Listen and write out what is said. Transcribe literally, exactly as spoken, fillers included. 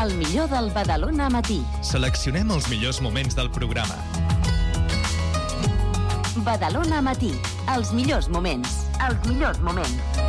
El millor del Badalona Matí. Seleccionem els millors moments del programa. Badalona Matí. Els millors moments. Els millors moments.